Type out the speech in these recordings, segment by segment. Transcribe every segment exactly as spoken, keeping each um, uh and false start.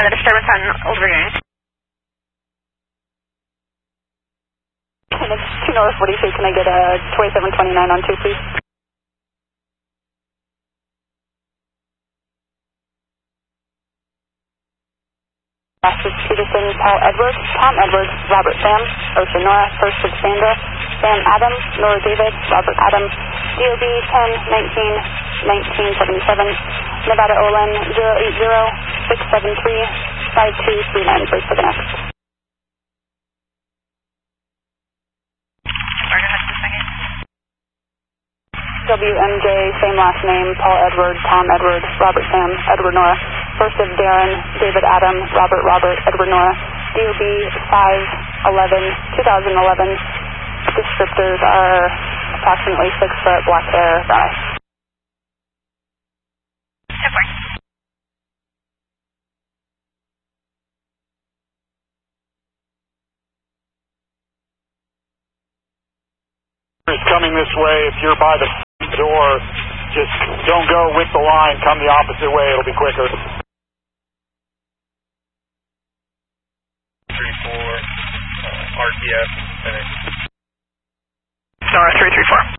a disturbance on Old Green. And it's two North forty-two, can I get a twenty-seven twenty-nine on two, please? Rastus Peterson, Paul Edwards, Tom Edwards, Robert Sam, Ocean Nora, First of Sandra, Sam Adam, Nora David, Robert Adam, D O B ten nineteen nineteen seventy-seven, Nevada Olin zero eight zero six seven three five two three nine, please for the next. W M J, same last name, Paul Edward, Tom Edward, Robert Sam, Edward Nora. First of Darren, David Adam, Robert Robert, Edward Nora. D O B five eleven twenty eleven. Descriptors are approximately six foot black hair, brown eyes. Is coming this way. If you're by the door, just don't go with the line. Come the opposite way. It'll be quicker. three four, uh, R T F, finish. Nora three three four.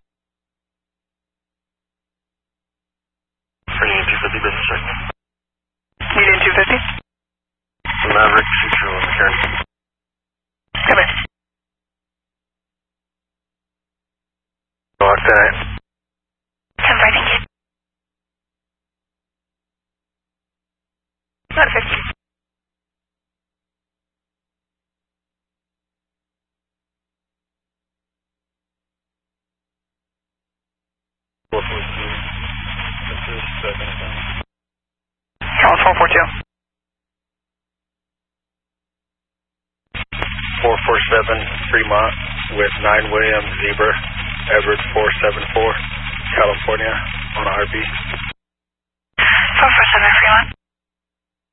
Bringing in two fifty business check. Need in two fifty? Maverick, six zero one, McCarran. Come in. Lock that. ten five, thank you. Not fifty. four four two. This is seven. Call four four two. four four seven, Fremont, with nine William Zebra, Everett four seven four, California, on R B.